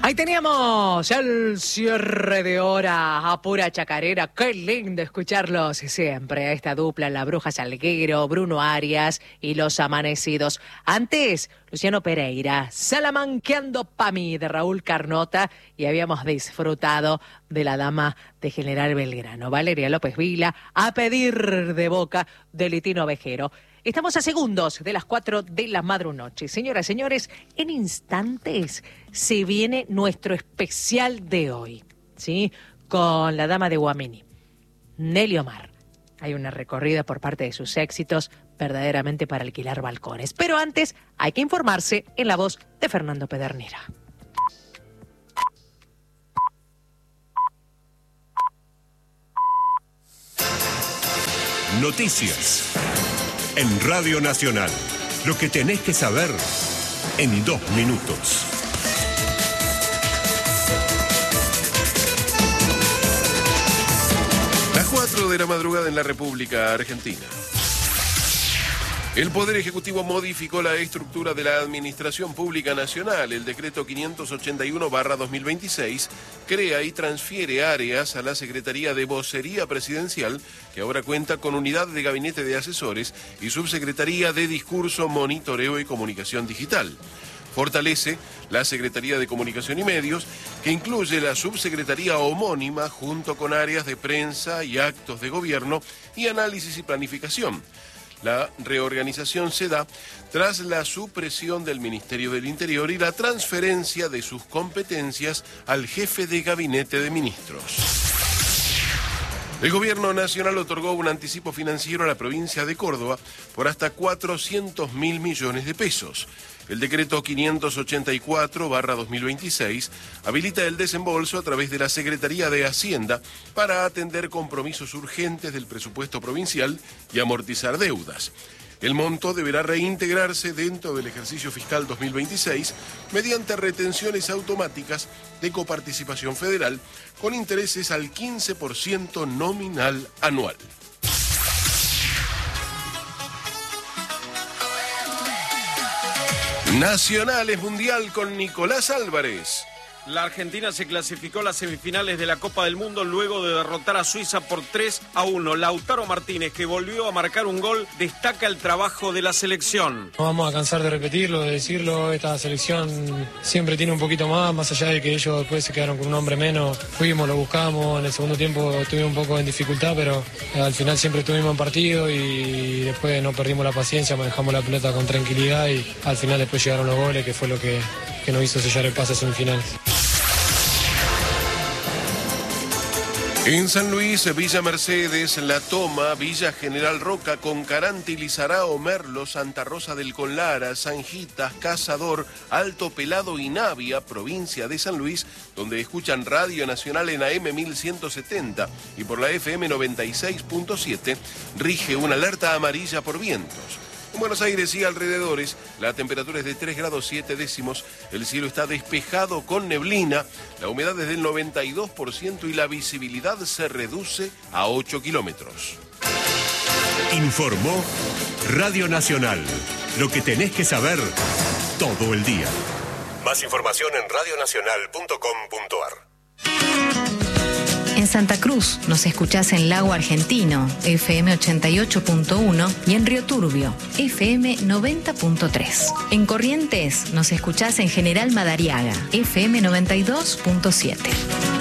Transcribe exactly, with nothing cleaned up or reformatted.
Ahí teníamos el cierre de hora a pura chacarera. Qué lindo escucharlos siempre a esta dupla, La Bruja Salguero, Bruno Arias y Los Amanecidos. Antes, Luciano Pereira, Salamanqueando pa' mí, de Raúl Carnota, y habíamos disfrutado de La Dama de General Belgrano, Valeria López Vila, A pedir de boca, de Litino Vejero. Estamos a segundos de las cuatro de la madrunoche. Señoras y señores, en instantes se viene nuestro especial de hoy, ¿sí? Con la Dama de Guamini, Nelly Omar. Hay una recorrida por parte de sus éxitos verdaderamente para alquilar balcones. Pero antes hay que informarse en la voz de Fernando Pedernera. Noticias en Radio Nacional. Lo que tenés que saber en dos minutos. Las cuatro de la madrugada en la República Argentina. El Poder Ejecutivo modificó la estructura de la Administración Pública Nacional. El decreto quinientos ochenta y uno barra dos mil veintiséis crea y transfiere áreas a la Secretaría de Vocería Presidencial, que ahora cuenta con unidad de gabinete de asesores y subsecretaría de Discurso, Monitoreo y Comunicación Digital. Fortalece la Secretaría de Comunicación y Medios, que incluye la subsecretaría homónima junto con áreas de prensa y actos de gobierno y análisis y planificación. La reorganización se da tras la supresión del Ministerio del Interior y la transferencia de sus competencias al jefe de gabinete de ministros. El Gobierno Nacional otorgó un anticipo financiero a la provincia de Córdoba por hasta cuatrocientos mil millones de pesos. El decreto quinientos ochenta y cuatro barra dos mil veintiséis habilita el desembolso a través de la Secretaría de Hacienda para atender compromisos urgentes del presupuesto provincial y amortizar deudas. El monto deberá reintegrarse dentro del ejercicio fiscal dos mil veintiséis mediante retenciones automáticas de coparticipación federal con intereses al quince por ciento nominal anual. Nacionales Mundial con Nicolás Álvarez. La Argentina se clasificó a las semifinales de la Copa del Mundo luego de derrotar a Suiza por tres a uno. Lautaro Martínez, que volvió a marcar un gol, destaca el trabajo de la selección. No vamos a cansar de repetirlo, de decirlo. Esta selección siempre tiene un poquito más, más allá de que ellos después se quedaron con un hombre menos. Fuimos, lo buscamos, en el segundo tiempo estuvimos un poco en dificultad, pero al final siempre estuvimos en partido y después no perdimos la paciencia, manejamos la pelota con tranquilidad y al final después llegaron los goles, que fue lo que, que nos hizo sellar el pase a semifinales. En San Luis, Villa Mercedes, La Toma, Villa General Roca, Concarante, Lizarao, Merlo, Santa Rosa del Conlara, Sanjitas, Cazador, Alto Pelado y Navia, provincia de San Luis, donde escuchan Radio Nacional en A M mil ciento setenta y por la F M noventa y seis punto siete, rige una alerta amarilla por vientos. En Buenos Aires y alrededores, la temperatura es de tres grados siete décimos, el cielo está despejado con neblina, la humedad es del noventa y dos por ciento y la visibilidad se reduce a ocho kilómetros. Informó Radio Nacional. Lo que tenés que saber todo el día. Más información en radio nacional punto com punto a r. En Santa Cruz nos escuchás en Lago Argentino, F M ochenta y ocho punto uno, y en Río Turbio, F M noventa punto tres. En Corrientes nos escuchás en General Madariaga, F M noventa y dos punto siete.